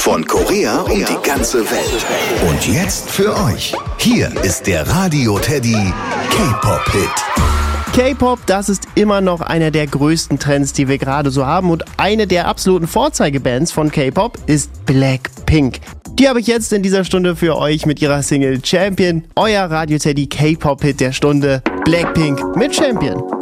Von Korea um die ganze Welt. Und jetzt für euch. Hier ist der Radio Teddy K-Pop-Hit. K-Pop, das ist immer noch einer der größten Trends, die wir gerade so haben. Und eine der absoluten Vorzeigebands von K-Pop ist Blackpink. Die habe ich jetzt in dieser Stunde für euch mit ihrer Single Champion. Euer Radio Teddy K-Pop-Hit der Stunde. Blackpink mit Champion.